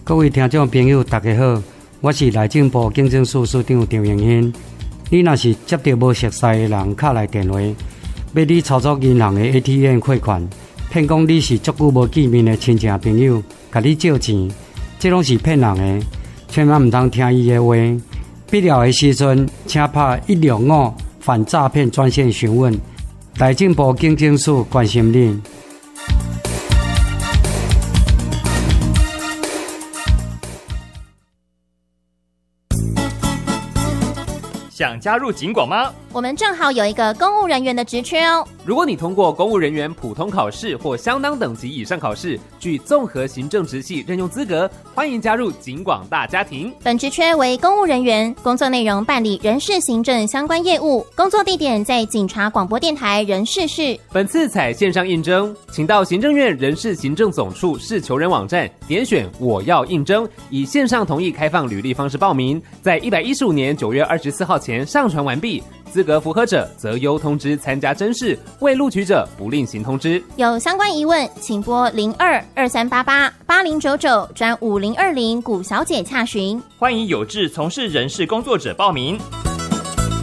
各位听众朋友，大家好，我是内政部警政署署长张永兴。你若是接到无熟悉的人敲来电话，要你操作银行的 ATM 汇款，骗讲你是足久无见面的亲戚朋友，甲你借钱，这拢是骗人的，千万唔通听伊的话。必要的时阵，请打165反诈骗专线询问。内政部警政署关心你。 想加入警广吗？ 我们正好有一个公务人员的职缺哦。 如果你通过公务人员普通考试或相当等级以上考试，具综合行政职系任用资格，欢迎加入警广大家庭。 本职缺为公务人员，工作内容办理人事行政相关业务，工作地点在警察广播电台人事室。 本次采线上应征，请到行政院人事行政总处市求人网站点选我要应征，以线上同意开放履历方式报名，在115年9月24号前上传完毕，资格符合者择优通知参加甄试，未录取者不另行通知。 有相关疑问，请拨02-2388-8099专5020古小姐洽询。 欢迎有志从事人事工作者报名。